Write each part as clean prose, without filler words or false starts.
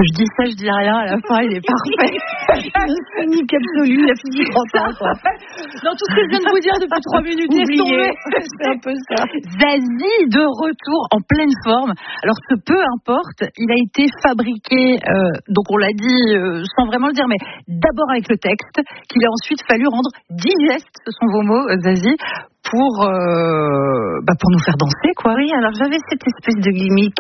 Je dis ça, je dis rien, à la fin, il est parfait. Cynique absolu, la physique repas, quoi. Non, tout ce que je viens de vous dire depuis 3 minutes, oublié. C'est un peu ça. Zazie de retour en pleine forme. Alors, peu importe, il a été fabriqué, donc on l'a dit sans vraiment le dire, mais d'abord avec le texte, qu'il a ensuite fallu rendre digeste, ce sont vos mots, Zazie, pour nous faire danser, quoi. Oui, alors j'avais cette espèce de gimmick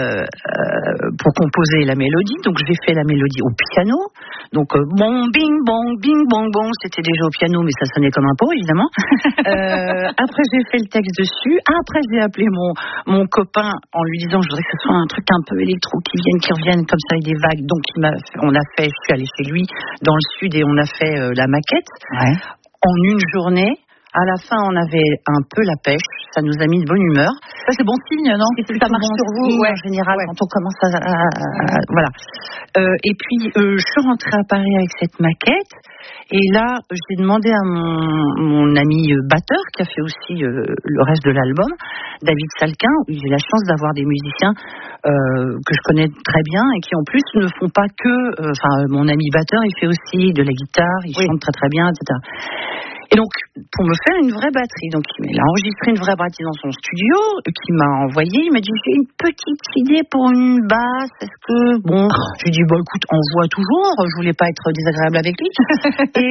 pour composer la mélodie, donc j'ai fait la mélodie au piano, donc bon, bing, bong, bon, c'était déjà au piano, mais ça sonnait comme un pot, évidemment. Après j'ai fait le texte dessus, après j'ai appelé mon copain en lui disant je voudrais que ce soit un truc un peu électro qui revienne comme ça avec des vagues, donc je suis allée chez lui dans le sud et on a fait la maquette en une journée. À la fin, on avait un peu la pêche. Ça nous a mis de bonne humeur. Ça, c'est bon signe, non? Ça marche sur vous, en général, quand on commence voilà. Et puis, je suis rentrée à Paris avec cette maquette. Et là, j'ai demandé à mon ami batteur, qui a fait aussi le reste de l'album, David Salquin, où j'ai la chance d'avoir des musiciens que je connais très bien et qui, en plus, ne font pas que... mon ami batteur, il fait aussi de la guitare, il chante très très bien, etc. Et donc, pour me faire une vraie batterie, donc il a enregistré une vraie batterie dans son studio, qu'il m'a envoyé, il m'a dit j'ai une petite idée pour une basse, est-ce que... Bon, je lui ai dit écoute, envoie toujours, je voulais pas être désagréable avec lui. Et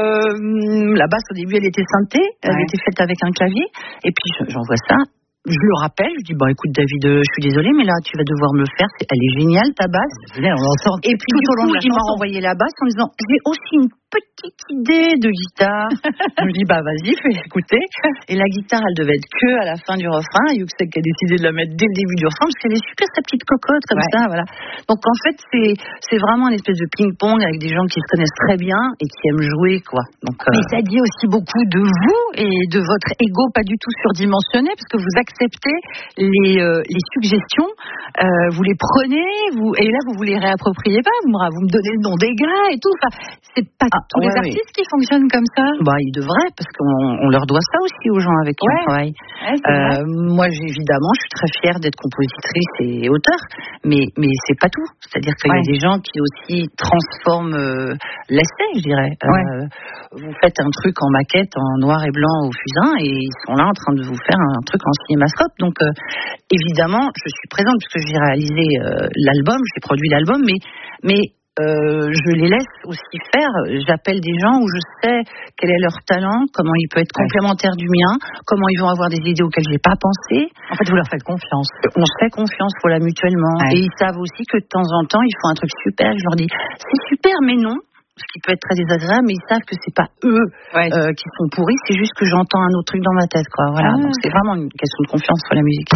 la basse au début elle était synthée, elle était faite avec un clavier, et puis j'envoie ça. Je le rappelle, je dis écoute David, je suis désolée, mais là tu vas devoir me le faire, elle est géniale ta basse. Et puis tout au long il m'a renvoyé la basse en me disant j'ai aussi une petite idée de guitare. Je me dis vas-y, fais écouter. Et la guitare elle devait être que à la fin du refrain. Yuxek a décidé de la mettre dès le début du refrain parce qu'elle est super sa petite cocotte comme ça, voilà. Donc en fait c'est vraiment une espèce de ping-pong avec des gens qui se connaissent très bien et qui aiment jouer, quoi. Donc, mais ça dit aussi beaucoup de vous et de votre ego pas du tout surdimensionné, parce que vous acceptez les suggestions, vous les prenez, et là vous les réappropriez pas, vous me donnez le nom des gars et tout. Enfin, c'est pas tous les artistes qui fonctionnent comme ça. Ils devraient, parce qu'on leur doit ça aussi aux gens avec qui on travaille. Moi, évidemment, je suis très fière d'être compositrice et auteur, mais c'est pas tout. C'est-à-dire qu'il y a des gens qui aussi transforment l'essai, je dirais. Vous faites un truc en maquette, en noir et blanc au fusain, et ils sont là en train de vous faire un truc en cinémascope. Donc, évidemment, je suis présente puisque j'ai réalisé l'album, j'ai produit l'album, mais je les laisse aussi faire. J'appelle des gens où je sais quel est leur talent, comment il peut être complémentaire du mien, comment ils vont avoir des idées auxquelles j'ai pas pensé. En fait, vous leur faites confiance. On se fait confiance, voilà, mutuellement. Et ils savent aussi que de temps en temps, ils font un truc super. Je leur dis, c'est super, mais non. Ce qui peut être très désagréable, mais ils savent que c'est pas eux qui sont pourris, c'est juste que j'entends un autre truc dans ma tête, quoi. Voilà. Donc c'est vraiment une question de confiance sur la musique.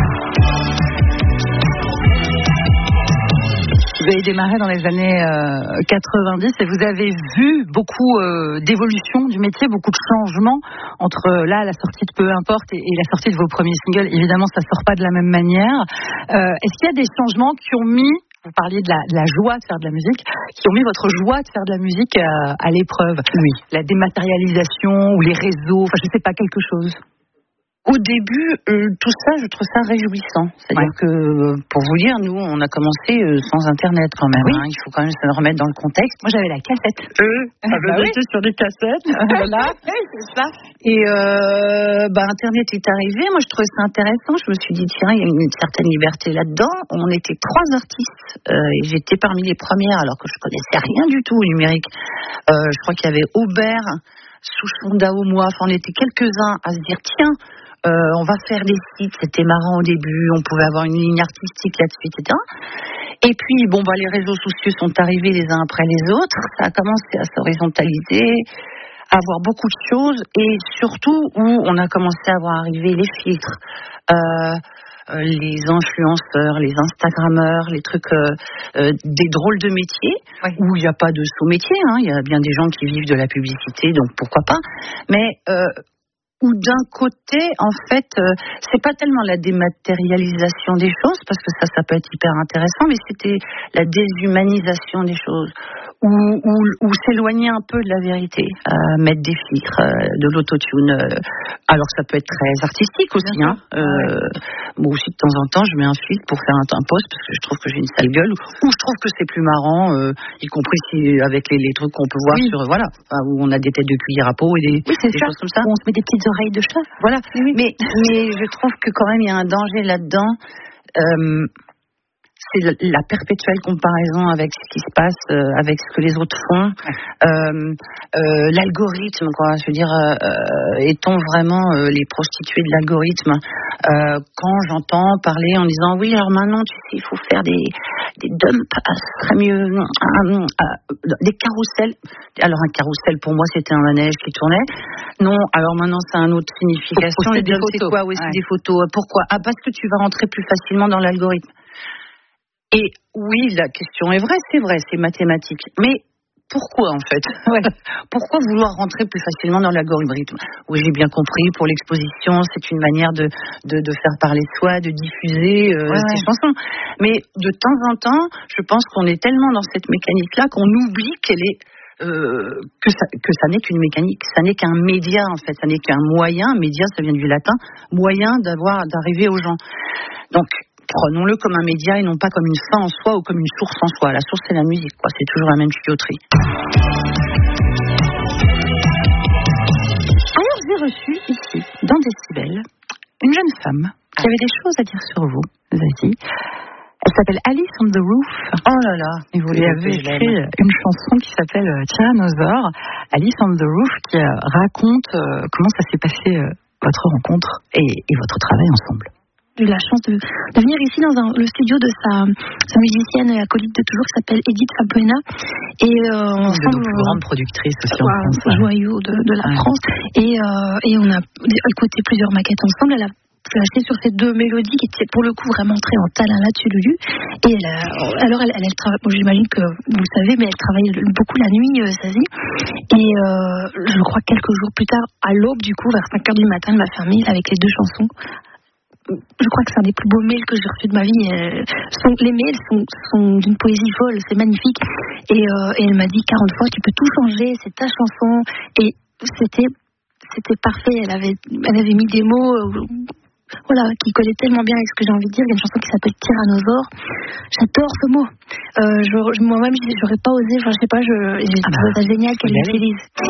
Vous avez démarré dans les années 90 et vous avez vu beaucoup d'évolution du métier, beaucoup de changements entre la sortie de Peu importe et la sortie de vos premiers singles. Évidemment, ça sort pas de la même manière. Est-ce qu'il y a des changements qui ont mis, vous parliez de la joie de faire de la musique, qui ont mis votre joie de faire de la musique à l'épreuve? Oui. La dématérialisation ou les réseaux, je sais pas, quelque chose. Au début, tout ça, je trouve ça réjouissant. C'est-à-dire que, pour vous dire, nous, on a commencé sans Internet quand même. Oui. Il faut quand même se remettre dans le contexte. Moi, j'avais la cassette. J'étais sur des cassettes. Voilà. C'est ça. Et Internet est arrivé. Moi, je trouvais ça intéressant. Je me suis dit, tiens, il y a une certaine liberté là-dedans. On était 3 artistes et j'étais parmi les premières, alors que je connaissais rien du tout au numérique. Je crois qu'il y avait Aubert, Souchon, Daomois. Enfin, on était quelques-uns à se dire, tiens, on va faire des sites, c'était marrant au début, on pouvait avoir une ligne artistique là-dessus, etc. Et puis, les réseaux sociaux sont arrivés les uns après les autres, ça a commencé à s'horizontaliser, à avoir beaucoup de choses, et surtout où on a commencé à voir arriver les filtres, les influenceurs, les Instagrammeurs, les trucs, des drôles de métiers, où il n'y a pas de sous-métier, il y a bien des gens qui vivent de la publicité, donc pourquoi pas, mais... où d'un côté, en fait, c'est pas tellement la dématérialisation des choses, parce que ça peut être hyper intéressant, mais c'était la déshumanisation des choses, ou s'éloigner un peu de la vérité, mettre des filtres, de l'autotune. Alors ça peut être très artistique aussi. Moi aussi de temps en temps je mets un filtre pour faire un post parce que je trouve que j'ai une sale gueule ou je trouve que c'est plus marrant, y compris avec les trucs qu'on peut voir sur où on a des têtes de cuillère à peau et des choses comme ça. On se met des petites oreilles de chat. Voilà. Oui. Mais je trouve que quand même il y a un danger là-dedans. C'est la perpétuelle comparaison avec ce qui se passe, avec ce que les autres font. L'algorithme, quoi. Je veux dire, est-on vraiment les prostituées de l'algorithme? Quand j'entends parler en disant oui, alors maintenant, tu sais, il faut faire des dumps, ce serait mieux, des carousels. Alors un carrousel, pour moi, c'était un manège qui tournait. Non, alors maintenant, c'est une autre signification. Les dumps, c'est quoi? Oui, c'est des photos. Pourquoi? Parce que tu vas rentrer plus facilement dans l'algorithme. Et oui, la question est vraie, c'est mathématique. Mais pourquoi en fait? Pourquoi vouloir rentrer plus facilement dans l'algorithme? Oui, j'ai bien compris, pour l'exposition, c'est une manière de faire parler de soi, de diffuser ces chansons. Mais de temps en temps, je pense qu'on est tellement dans cette mécanique-là qu'on oublie qu'elle est... que ça n'est qu'une mécanique, ça n'est qu'un média en fait, ça n'est qu'un moyen. Média, ça vient du latin, moyen d'arriver aux gens. Donc prenons-le comme un média et non pas comme une fin en soi ou comme une source en soi. La source, c'est la musique, quoi. C'est toujours la même tuyauterie. Alors, j'ai reçu ici, dans Décibel, une jeune femme qui avait des choses à dire sur vous, Zazie. Elle s'appelle Alice on the Roof. Oh là là. Et vous lui avez écrit une chanson qui s'appelle Tyrannosaure. Alice on the Roof qui raconte comment ça s'est passé votre rencontre et votre travail ensemble. J'ai eu la chance de venir ici dans le studio de sa musicienne et acolyte de toujours qui s'appelle Edith Fabuena. Et ensemble, une plus grande productrice aussi en France. Joyau de la France. Et on a écouté plusieurs maquettes ensemble. Elle a flashé sur ces deux mélodies qui étaient pour le coup vraiment très en talent là-dessus, Lulu. Et elle travaille, bon, j'imagine que vous le savez, mais elle travaille beaucoup la nuit, Zazie. Et je crois quelques jours plus tard, à l'aube du coup, vers 5h du matin, elle m'a fait un mail avec les deux chansons. Je crois que c'est un des plus beaux mails que j'ai reçus de ma vie. Les mails sont d'une poésie folle, c'est magnifique. Et elle m'a dit 40 fois, tu peux tout changer, c'est ta chanson. Et c'était parfait. Elle avait mis des mots qui collaient tellement bien avec ce que j'ai envie de dire. Il y a une chanson qui s'appelle Tyrannosaure. J'adore ce mot. Moi-même, j'aurais pas osé. Enfin, je sais pas. J'ai trouvé ça génial qu'elle l'utilise.